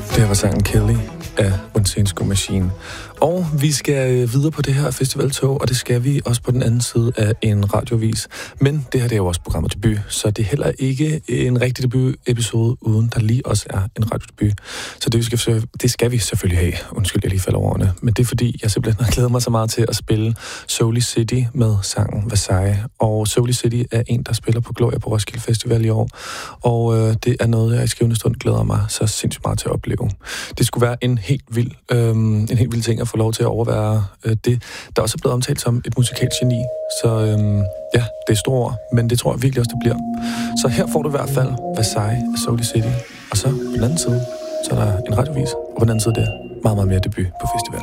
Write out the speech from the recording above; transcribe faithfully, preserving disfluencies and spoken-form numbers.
Det var sangen Kelly af One Machine. Og vi skal videre på det her festivaltog, og det skal vi også på den anden side af en radiovis. Men det her det er jo også programmet debut, så det er heller ikke en rigtig debut-episode, uden der lige også er en radiodebut. Så det skal, det skal vi selvfølgelig have. Undskyld, jeg lige falder over ordene. Men det er fordi, jeg simpelthen har glædet mig så meget til at spille Soul City med sangen Versailles. Og Soul City er en, der spiller på Gloria på Roskilde Festival i år. Og øh, det er noget, jeg i skrivende stund glæder mig så sindssygt meget til at opleve. Det skulle være en helt vild, øh, en helt vild ting at få lov til at overvære øh, det, der også er blevet omtalt som et musikalsk geni. Så øh, ja, det er store, men det tror jeg virkelig også, det bliver. Så her får du i hvert fald Versailles af Soul City. Og så på den anden side, så er der en radiovis, og på den anden side der meget, meget mere debut på festivalen.